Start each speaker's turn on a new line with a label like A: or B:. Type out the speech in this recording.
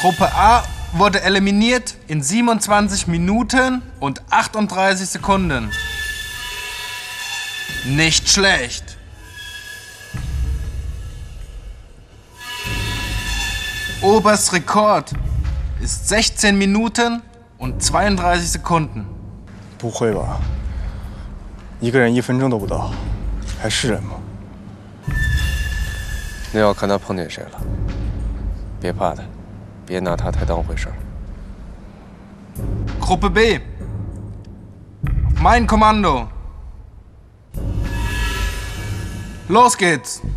A: Gruppe A wurde eliminiert in 27 Minuten und 38 Sekunden. Nicht schlecht. Obers Rekord ist 16 Minuten und 32 Sekunden.
B: 不会吧？一个人1分钟都不到，还是人吗？
C: 那要看他碰见谁了。别怕他，别拿他太当回事儿。
A: Gruppe B. Mein Kommando. Los geht's!